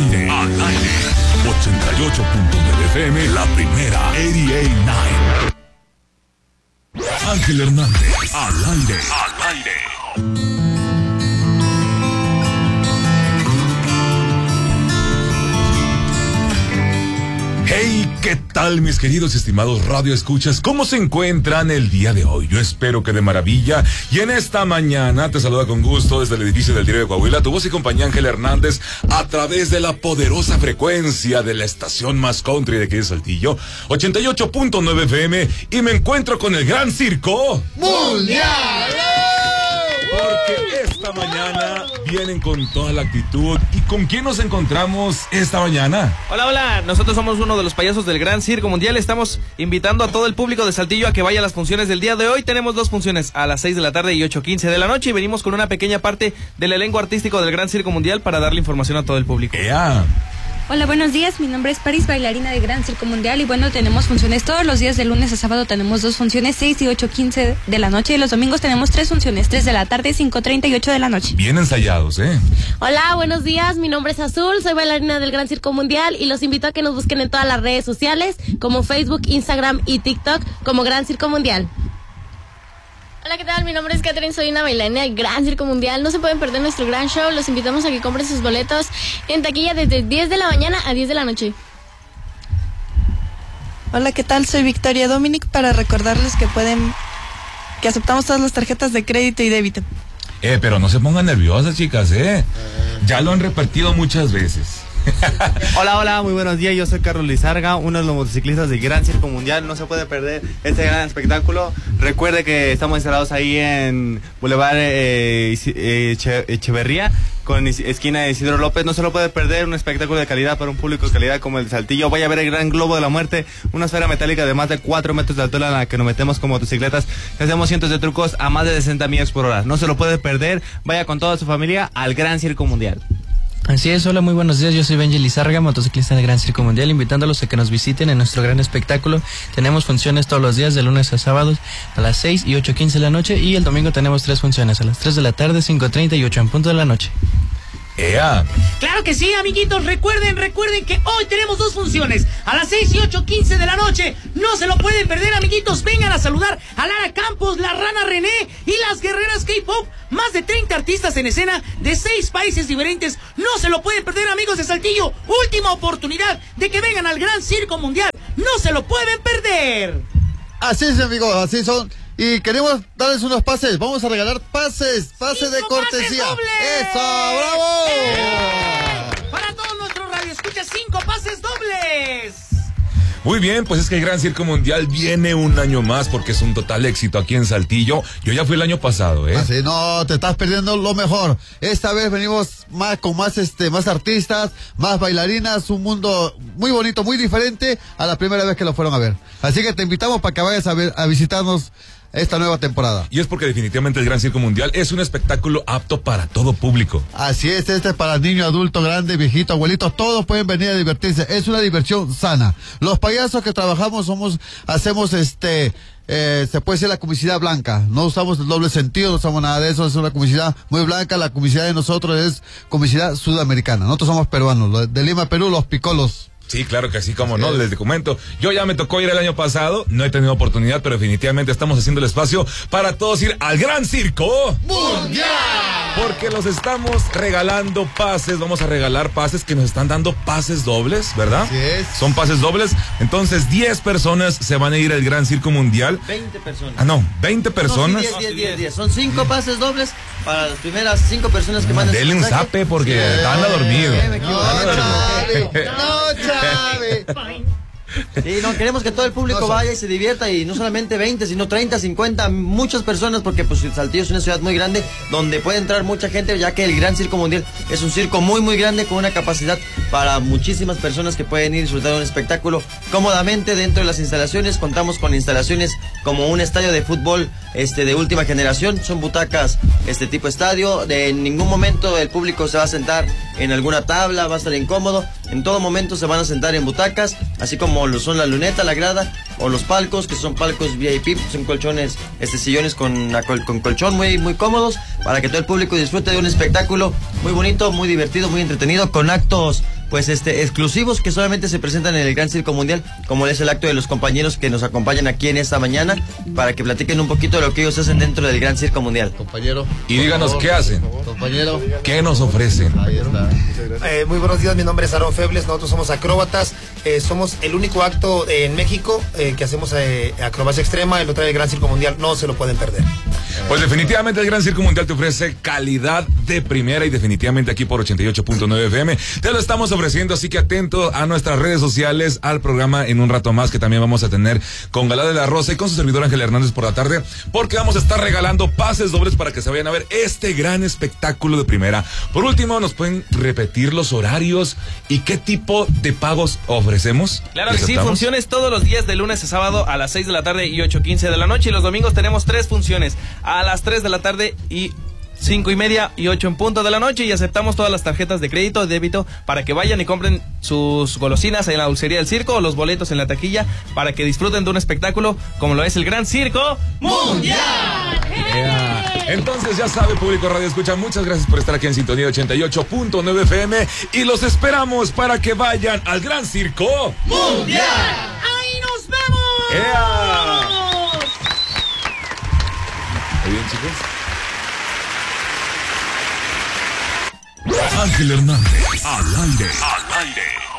aire. 88.9 FM, la primera 88.9. Ángel Hernández, al aire. Hey, ¿qué tal, mis queridos estimados radioescuchas? ¿Cómo se encuentran el día de hoy? Yo espero que de maravilla. Y en esta mañana te saluda con gusto desde el edificio del Diario de Coahuila tu voz y compañía Ángel Hernández, a través de la poderosa frecuencia de la estación más country de aquí de Saltillo, 88.9 FM, y me encuentro con el Gran Circo Mundial. Porque esta mañana vienen con toda la actitud. ¿Y con quién nos encontramos esta mañana? Hola, nosotros somos uno de los payasos del Gran Circo Mundial. Estamos invitando a todo el público de Saltillo a que vaya a las funciones del día de hoy. Tenemos 2 funciones, a las 6 de la tarde y 8:15 de la noche, y venimos con una pequeña parte del elenco artístico del Gran Circo Mundial para darle información a todo el público. Hola, buenos días, mi nombre es Paris, bailarina de Gran Circo Mundial, y bueno, tenemos funciones todos los días, de lunes a sábado tenemos 2 funciones, 6 y 8:15 de la noche, y los domingos tenemos 3 funciones, 3 de la tarde, 5:30 y 8 de la noche. Bien ensayados, ¿eh? Hola, buenos días, mi nombre es Azul, soy bailarina del Gran Circo Mundial, y los invito a que nos busquen en todas las redes sociales, como Facebook, Instagram y TikTok, como Gran Circo Mundial. Hola, ¿qué tal? Mi nombre es Catherine, soy una bailarina del Gran Circo Mundial. No se pueden perder nuestro gran show. Los invitamos a que compren sus boletos en taquilla desde 10 de la mañana a 10 de la noche. Hola, ¿qué tal? Soy Victoria Dominic, para recordarles que aceptamos todas las tarjetas de crédito y débito. Pero no se pongan nerviosas, chicas, ya lo han repartido muchas veces. Hola, muy buenos días, yo soy Carlos Lizarga, uno de los motociclistas del Gran Circo Mundial. No se puede perder este gran espectáculo. Recuerde que estamos instalados ahí en Boulevard Echeverría, con esquina de Isidro López. No se lo puede perder, un espectáculo de calidad para un público de calidad como el de Saltillo. Vaya a ver el Gran Globo de la Muerte, una esfera metálica de más de 4 metros de altura en la que nos metemos con motocicletas y hacemos cientos de trucos a más de 60 millas por hora. No se lo puede perder, vaya con toda su familia al Gran Circo Mundial. Así es, hola, muy buenos días, yo soy Benji Lizarga, motociclista del Gran Circo Mundial, invitándolos a que nos visiten en nuestro gran espectáculo. Tenemos funciones todos los días, de lunes a sábados, a las 6 y 8:15 de la noche, y el domingo tenemos 3 funciones, a las 3 de la tarde, 5:30 y 8 en punto de la noche. Claro que sí, amiguitos, recuerden que hoy tenemos 2 funciones, a las 6 y 8:15 de la noche. No se lo pueden perder, amiguitos. Vengan a saludar a Lara Campos, la Rana René y las Guerreras K-Pop. Más de 30 artistas en escena de 6 países diferentes. No se lo pueden perder, amigos de Saltillo. Última oportunidad de que vengan al Gran Circo Mundial. No se lo pueden perder. Así es, amigos, así son. Y queremos darles unos pases. Vamos a regalar pases de cortesía. ¡Eso, bravo! Para todos nuestros radioescuchas, 5 pases dobles. Muy bien, pues es que el Gran Circo Mundial viene un año más porque es un total éxito aquí en Saltillo. Yo ya fui el año pasado, Así, no, te estás perdiendo lo mejor. Esta vez venimos con más artistas, más bailarinas, un mundo muy bonito, muy diferente a la primera vez que lo fueron a ver. Así que te invitamos para que vayas a visitarnos esta nueva temporada. Y es porque definitivamente el Gran Circo Mundial es un espectáculo apto para todo público. Así es, para niño, adulto, grande, viejito, abuelito, todos pueden venir a divertirse. Es una diversión sana. Los payasos que trabajamos hacemos se puede decir la comicidad blanca. No usamos el doble sentido, no usamos nada de eso, es una comicidad muy blanca. La comicidad de nosotros es comicidad sudamericana. Nosotros somos peruanos, de Lima, Perú, los picolos. Sí, claro que sí, como no, les comento. Yo ya me tocó ir el año pasado, no he tenido oportunidad, pero definitivamente estamos haciendo el espacio para todos ir al Gran Circo Mundial. Porque los estamos regalando pases, vamos a regalar pases que nos están dando pases dobles, ¿verdad? Así es. Son pases dobles, entonces 10 personas se van a ir al Gran Circo Mundial. 20 personas. Ah, no, 20 personas. No, sí, 10. Son 5 pases dobles para las primeras 5 personas que manden. Denle un zape porque anda dormido. No, Chávez. Sí, no, queremos que todo el público vaya y se divierta, y no solamente 20, sino 30, 50, muchas personas, porque pues Saltillo es una ciudad muy grande donde puede entrar mucha gente, ya que el Gran Circo Mundial es un circo muy muy grande con una capacidad para muchísimas personas que pueden ir a disfrutar de un espectáculo cómodamente dentro de las instalaciones. Contamos con instalaciones como un estadio de fútbol de última generación, son butacas tipo estadio, en ningún momento el público se va a sentar en alguna tabla, va a estar incómodo, en todo momento se van a sentar en butacas, así como lo son la luneta, la grada o los palcos, que son palcos VIP, son colchones, sillones con colchón muy muy cómodos, para que todo el público disfrute de un espectáculo muy bonito, muy divertido, muy entretenido, con actos pues exclusivos que solamente se presentan en el Gran Circo Mundial, como es el acto de los compañeros que nos acompañan aquí en esta mañana, para que platiquen un poquito de lo que ellos hacen dentro del Gran Circo Mundial. Compañero. Y díganos qué hacen. Compañero. ¿Qué nos ofrecen? Ahí está. Muy buenos días, mi nombre es Aaron Febles, nosotros somos acróbatas, somos el único acto en México que hacemos acrobacia extrema, lo trae el Gran Circo Mundial, no se lo pueden perder. Pues definitivamente el Gran Circo Mundial te ofrece calidad de primera y definitivamente aquí por 88.9 FM te lo estamos ofreciendo, así que atento a nuestras redes sociales, al programa en un rato más que también vamos a tener con Galá de la Rosa y con su servidor Ángel Hernández por la tarde, porque vamos a estar regalando pases dobles para que se vayan a ver este gran espectáculo de primera. Por último, ¿nos pueden repetir los horarios y qué tipo de pagos ofrecemos? Claro que sí, funciones todos los días de lunes a sábado a las 6 de la tarde y 8:15 de la noche, y los domingos tenemos 3 funciones a las 3 de la tarde y 5:30 y 8 en punto de la noche, y aceptamos todas las tarjetas de crédito, débito, para que vayan y compren sus golosinas en la dulcería del circo o los boletos en la taquilla para que disfruten de un espectáculo como lo es el Gran Circo Mundial. Entonces ya sabe, público Radio Escucha, muchas gracias por estar aquí en sintonía 88.9 FM y los esperamos para que vayan al Gran Circo Mundial. ¡Ahí nos vemos! Muy bien, chicos. Ángel Hernández, al aire.